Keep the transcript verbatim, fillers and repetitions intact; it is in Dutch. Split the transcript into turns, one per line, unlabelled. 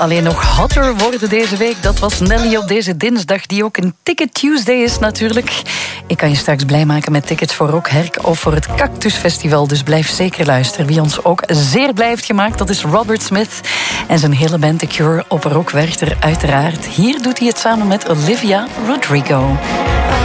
alleen nog hotter worden deze week. Dat was Nelly op deze dinsdag, die ook een Ticket Tuesday is natuurlijk. Ik kan je straks blij maken met tickets voor Rock Herk of voor het Cactus Festival. Dus blijf zeker luisteren. Wie ons ook zeer blij heeft gemaakt, dat is Robert Smith. En zijn hele band The Cure op Rock Werchter uiteraard. Hier doet hij het samen met Olivia Rodrigo.